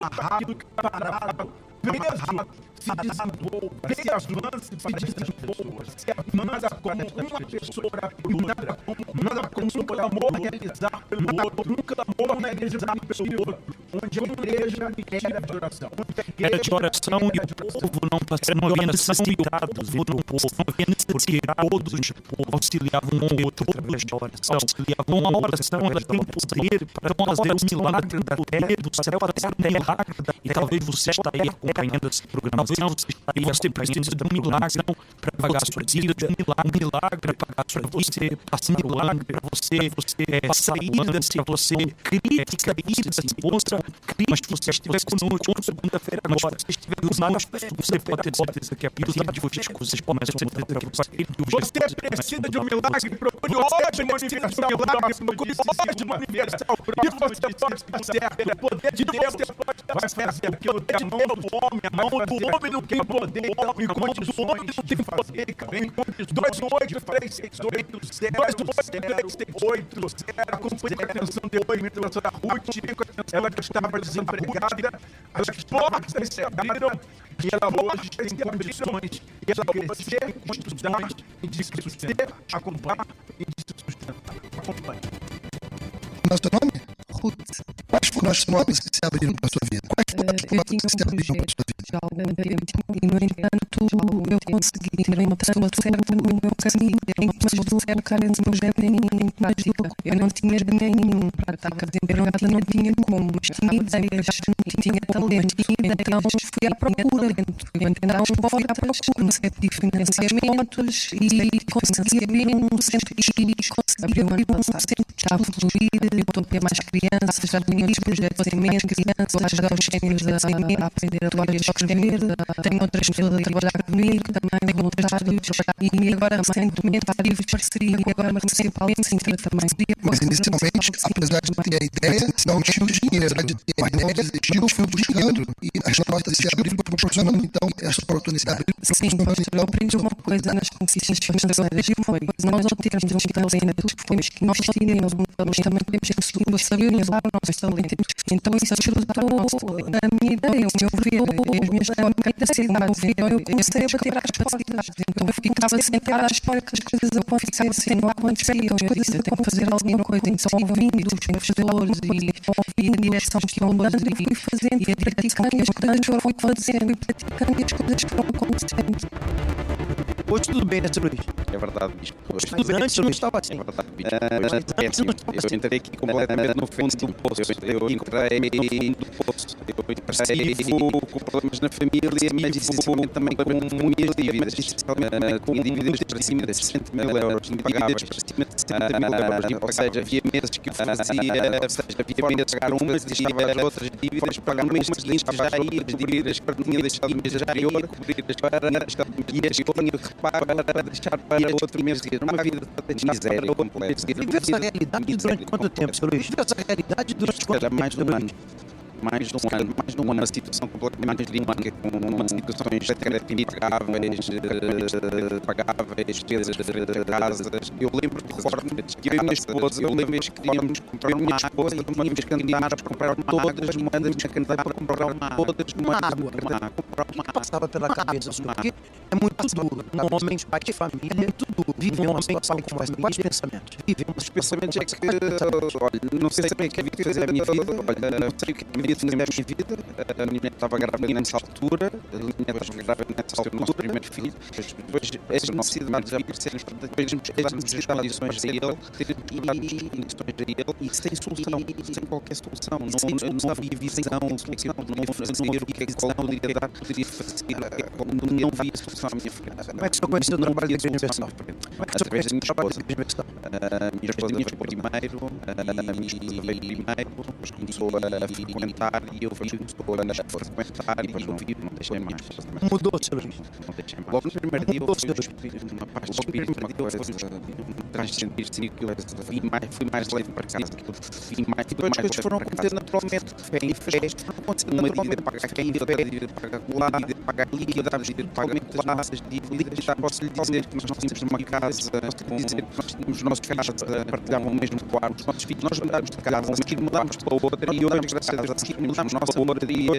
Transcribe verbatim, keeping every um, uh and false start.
amarrado, parado, preso, se desenvolva, se avance para as pessoas, se avança como uma pessoa por outra, nada como um clamor realizar pelo outro, um clamor realizar pelo outro, onde a igreja era de oração. Era de oração e o povo não passava, não havia necessitados do povo, não havia necessidade, todos os povos auxiliavam um ao outro através da oração, auxiliavam a oração, ela tem o poder para fazer um milagre da terra, do céu para a terra, e talvez você está aí acompanhando essa programação, você está aí, você precisa de um milagre para pagar a sua dívida, um milagre, um milagre para pagar a sua você passa um milagre para você, você é, sair dessa situação crítica, isso se mostra, mas se você estiver conosco segunda-feira agora, se estiver nos mais perto, você pode ter certeza que a piedade de vocês coisas começam a mudar para você. Você precisa de um milagre, procure hoje manifestar o milagre, procure hoje manifestar o próprio, você pode estar certo, o poder de Deus vai fazer aquilo que a mão do homem, a mão do homem não tem poder, enquanto o homem não tem poder, dois, oito, três, seis, oito, zero, dois, três, seis, oito, zero, acompanhe a atenção de depoimento da senhora Ruth, ela que estava desempregada, as portas se abriram e ela hoje tem condições de ela crescer, estudar e de se sustentar, acompanhar e de se sustentar. Acompanhe. Nosso nome? Ruth. Quais foram as portas que se abriram para a sua vida? Quais foram as portas que se abriram para a sua vida? Já há algum tempo, e no entanto, eu consegui ter uma pessoa certa no meu caminho, mas do céu carente no jardim mágico. Eu não tinha nenhum prática desempregada, não tinha como, mas tinha ideias, tinha talento, tinha ideias, fui à procura dentro, então fui à procura, comecei a pedir financiamentos e consegui abrir um centro e consegui abrir um centro já fluir, eu estou a ter mais crianças, já tenho os projetos em menos crianças, a ajudar os séniores a aprender a ler e escrever, tenho outras pessoas a trabalhar comigo, também voluntários, e agora recentemente tive parceria, e agora principalmente Sintra também. Mas inicialmente, apesar de ter a ideia, não tinha o dinheiro, de ter a ideia, tinha os filtros chegando, e as portas se abriram proporcionando, então, essa oportunidade. Sim, eu aprendi uma coisa nas consciências financeiras e foi, nós não temos um talento, temos que nós tínhamos um talento, também podemos ter um segundo saber e usar o nosso talento. Então isso ajudou a minha ideia, o meu ver, as minhas capacidades, então eu comecei a bater às possibilidades, então eu ficava sempre à espera que as coisas acontecessem, não aconteciam, as coisas eu tenho que fazer alguma coisa, então ouvindo os investidores e a direção que eu mando e fui fazendo e praticando e as coisas foram fazendo e praticando e as coisas foram acontecendo. Hoje tudo bem, né, seu Luís? É verdade, bicho. Hoje tudo bem, antes não estava assim. É verdade, bicho. É, é assim, eu entrei aqui completamente no fundo do poço. Eu entrei no poço. Eu passei com problemas na família, mas essencialmente também com muitas dívidas. Com dívidas para cima de sessenta mil euros. Dívidas para cima de sessenta mil euros. Ou seja, havia meses que eu fazia, ou seja, havia meses que pagar umas e estava as outras dívidas, pagar umas dívidas já ia, as dívidas que eu tinha deixado anterior, cobrir as para, e as que eu tinha que para deixar para outro mês seguir. Uma vida de miséria completa. Viver essa realidade durante quanto tempo, seu Luís? Viver essa realidade durante quanto tempo? Mais de um ano. Mais de um ano, mais de um ano, uma situação completamente dinâmica, com uma situações impagáveis, pagáveis, despesas de casas. Eu lembro que recordo que eu e a minha esposa, eu lembro que queríamos comprar uma esposa e tínhamos que andar para comprar todas as moedas, que andar para comprar todas as moedas, comprar uma passava pela cabeça, porque é muito duro. Um homem pai de família é muito duro. Viver uma situação como essa, quais pensamentos? Viver os pensamentos é que, olha, não sei se é que a vida fazer a minha vida, olha, não sei o que a minha vida fazer a minha vida. A minha mulher estava grávida nessa altura, a minha mulher estava grávida nessa altura, o nosso primeiro filho. Depois, as necessidades apareceram, depois as necessidades a ele, e sem solução, sem qualquer solução. Não, não havia visão, não havia o que é que qual poderia dar, poderia fazer, não havia solução à minha frente. Como é que você conheceu o trabalho da Igreja Universal? Através da minha esposa. A minha esposa veio primeiro, e veio primeiro, começou a frequentar, e eu vi começou a frequentar, e depois não vi, deixei mais. Mudou, senhor Luís. Não deixei mais. Logo no primeiro dia eu fui uma paz de espírito, uma coisa, transcendir-se que eu fui mais, fui mais leve para casa, que eu fui mais, depois as coisas foram acontecendo naturalmente, fé em fé, acontecendo uma dívida de pagar quem, dívida de pagar lá, dívida de pagar ali, dívida de pagar classes, dívida de posso lhe dizer que nós tínhamos numa casa, com dizer que nós tínhamos os nossos filhos partilhavam o mesmo quarto, os nossos filhos, nós mudámos de casa, mas mudámos para outra, e eu, graças a Deus, mudámos para outra, e